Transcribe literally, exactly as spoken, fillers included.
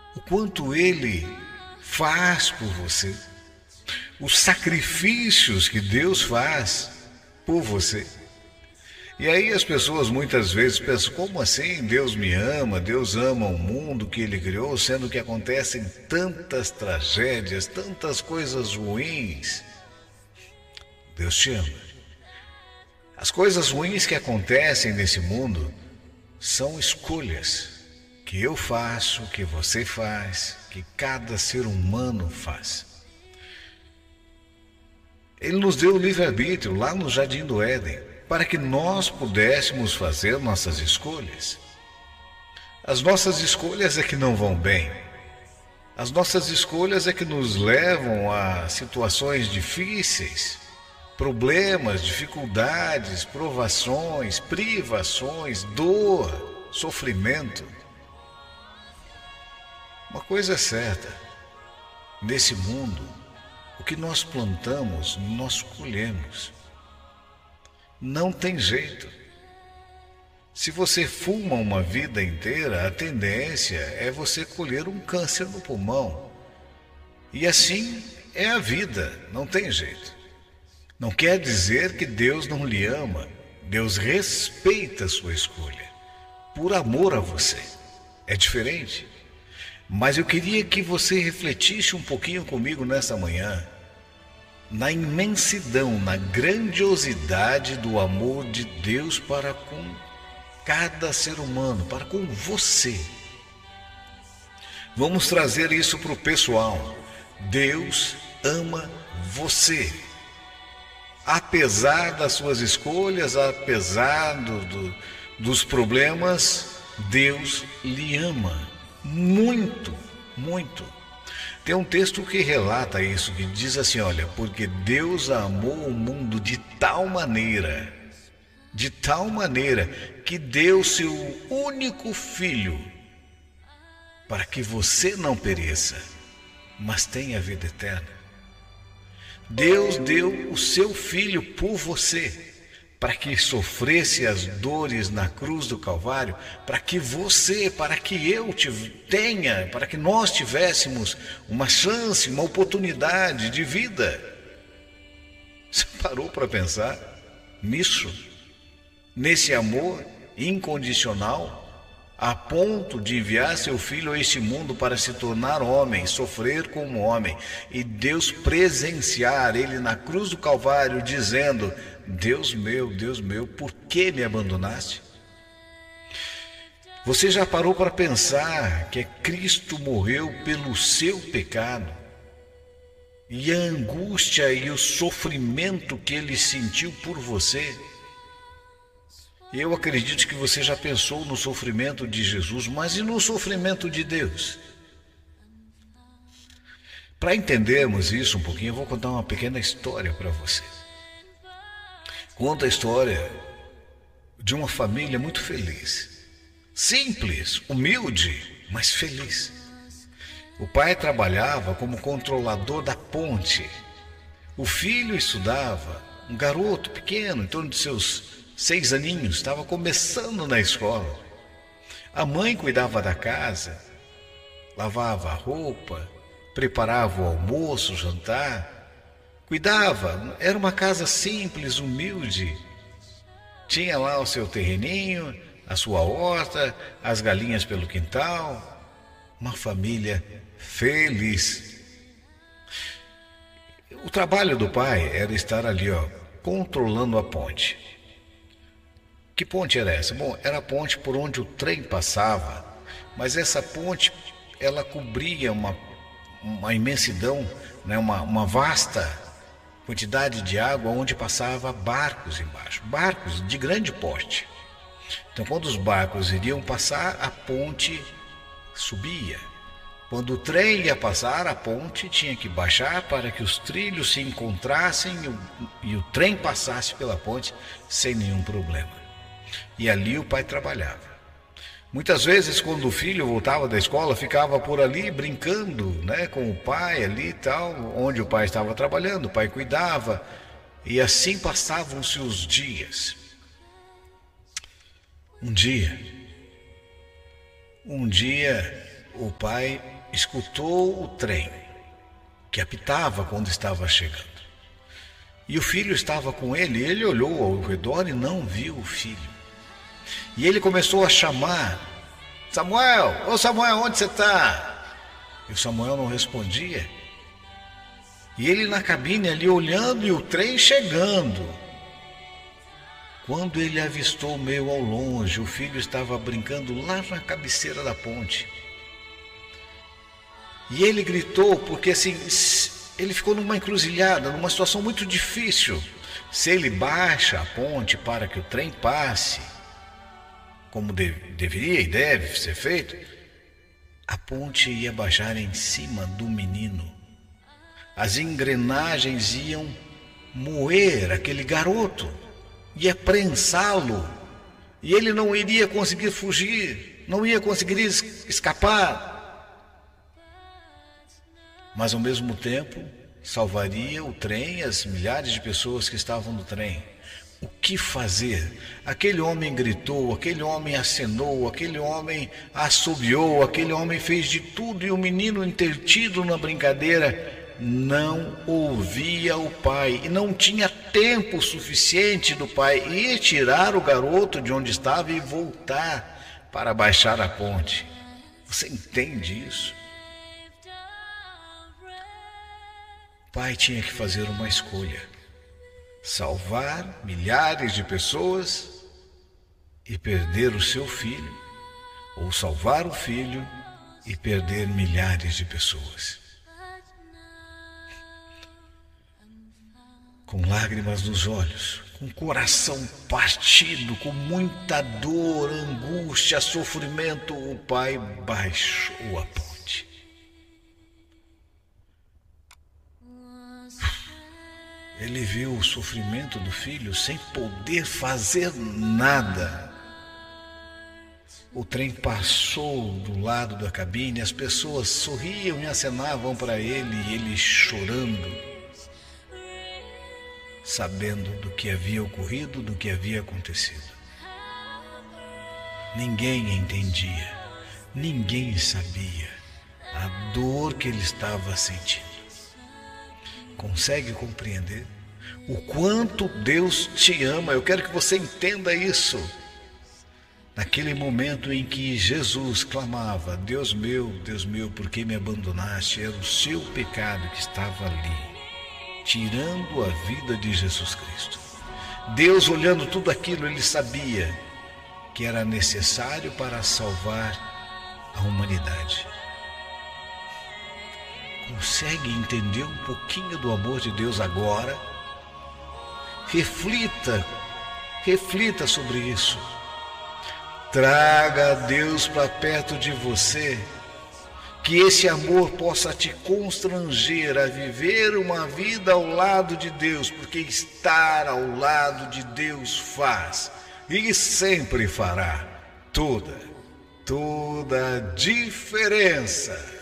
o quanto Ele faz por você, os sacrifícios que Deus faz por você. E aí as pessoas muitas vezes pensam, como assim Deus me ama, Deus ama o mundo que Ele criou, sendo que acontecem tantas tragédias, tantas coisas ruins. Deus te ama. As coisas ruins que acontecem nesse mundo são escolhas que eu faço, que você faz, que cada ser humano faz. Ele nos deu o livre-arbítrio lá no Jardim do Éden, para que nós pudéssemos fazer nossas escolhas. As nossas escolhas é que não vão bem. As nossas escolhas é que nos levam a situações difíceis, problemas, dificuldades, provações, privações, dor, sofrimento. Uma coisa é certa, nesse mundo, o que nós plantamos, nós colhemos. Não tem jeito. Se você fuma uma vida inteira, a tendência é você colher um câncer no pulmão. E assim é a vida, não tem jeito. Não quer dizer que Deus não lhe ama. Deus respeita a sua escolha, por amor a você. É diferente. Mas eu queria que você refletisse um pouquinho comigo nessa manhã, na imensidão, na grandiosidade do amor de Deus para com cada ser humano, para com você. Vamos trazer isso para o pessoal. Deus ama você. Apesar das suas escolhas, apesar do, do, dos problemas, Deus lhe ama muito, muito. Tem um texto que relata isso, que diz assim, olha, porque Deus amou o mundo de tal maneira, de tal maneira, que deu seu único filho, para que você não pereça, mas tenha vida eterna. Deus deu o seu filho por você, para que sofresse as dores na cruz do Calvário, para que você, para que eu tenha, para que nós tivéssemos uma chance, uma oportunidade de vida. Você parou para pensar nisso? Nesse amor incondicional, a ponto de enviar seu filho a este mundo para se tornar homem, sofrer como homem, e Deus presenciar ele na cruz do Calvário dizendo, Deus meu, Deus meu, por que me abandonaste? Você já parou para pensar que Cristo morreu pelo seu pecado? E a angústia e o sofrimento que ele sentiu por você? Eu acredito que você já pensou no sofrimento de Jesus, mas e no sofrimento de Deus? Para entendermos isso um pouquinho, eu vou contar uma pequena história para você. Conta a história de uma família muito feliz. Simples, humilde, mas feliz. O pai trabalhava como controlador da ponte. O filho estudava, um garoto pequeno, em torno de seus seis aninhos, estava começando na escola. A mãe cuidava da casa, lavava a roupa, preparava o almoço, o jantar, cuidava. Era uma casa simples, humilde. Tinha lá o seu terreninho, a sua horta, as galinhas pelo quintal. Uma família feliz. O trabalho do pai era estar ali, ó, controlando a ponte. Que ponte era essa? Bom, era a ponte por onde o trem passava, mas essa ponte, ela cobria uma, uma imensidão, né, uma, uma vasta quantidade de água onde passava barcos embaixo, barcos de grande porte. Então, quando os barcos iriam passar, a ponte subia. Quando o trem ia passar, a ponte tinha que baixar para que os trilhos se encontrassem e o, e o trem passasse pela ponte sem nenhum problema. E ali o pai trabalhava. Muitas vezes, quando o filho voltava da escola, ficava por ali brincando, né, com o pai ali e tal, onde o pai estava trabalhando, o pai cuidava, e assim passavam-se os dias. Um dia, um dia o pai escutou o trem que apitava quando estava chegando. E o filho estava com ele, e ele olhou ao redor e não viu o filho. E ele começou a chamar: Samuel, ô Samuel, onde você está? E o Samuel não respondia. E ele na cabine ali olhando e o trem chegando. Quando ele avistou meio ao longe, o filho estava brincando lá na cabeceira da ponte. E ele gritou, porque assim, ele ficou numa encruzilhada, numa situação muito difícil. Se ele baixa a ponte para que o trem passe, como deve, deveria e deve ser feito, a ponte ia baixar em cima do menino. As engrenagens iam moer aquele garoto, ia prensá-lo, e ele não iria conseguir fugir, não ia conseguir escapar. Mas ao mesmo tempo salvaria o trem e as milhares de pessoas que estavam no trem. O que fazer? Aquele homem gritou, aquele homem acenou, aquele homem assobiou, aquele homem fez de tudo, e o menino, entretido na brincadeira, não ouvia o pai e não tinha tempo suficiente do pai ir tirar o garoto de onde estava e voltar para baixar a ponte. Você entende isso? O pai tinha que fazer uma escolha: salvar milhares de pessoas e perder o seu filho, ou salvar o filho e perder milhares de pessoas. Com lágrimas nos olhos, com o coração partido, com muita dor, angústia, sofrimento, o pai baixou a ponte. Ele viu o sofrimento do filho sem poder fazer nada. O trem passou do lado da cabine, as pessoas sorriam e acenavam para ele, e ele chorando, sabendo do que havia ocorrido, do que havia acontecido. Ninguém entendia, ninguém sabia a dor que ele estava sentindo. Consegue compreender o quanto Deus te ama? Eu quero que você entenda isso. Naquele momento em que Jesus clamava: Deus meu, Deus meu, por que me abandonaste? Era o seu pecado que estava ali, tirando a vida de Jesus Cristo. Deus, olhando tudo aquilo, ele sabia que era necessário para salvar a humanidade. Consegue entender um pouquinho do amor de Deus agora? Reflita, reflita sobre isso. Traga a Deus para perto de você, que esse amor possa te constranger a viver uma vida ao lado de Deus, porque estar ao lado de Deus faz e sempre fará toda, toda a diferença.